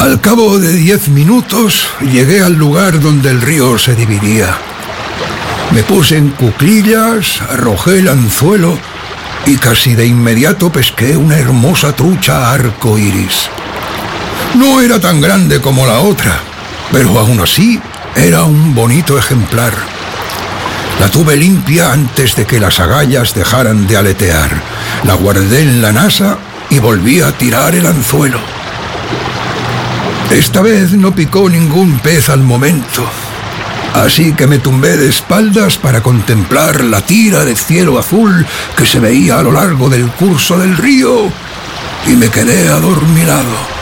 Al cabo de 10 minutos llegué al lugar donde el río se dividía. Me puse en cuclillas, arrojé el anzuelo y casi de inmediato pesqué una hermosa trucha arco iris. No era tan grande como la otra, pero aún así era un bonito ejemplar. La tuve limpia antes de que las agallas dejaran de aletear. La guardé en la nasa y volví a tirar el anzuelo. Esta vez no picó ningún pez al momento, así que me tumbé de espaldas para contemplar la tira de cielo azul que se veía a lo largo del curso del río y me quedé adormilado.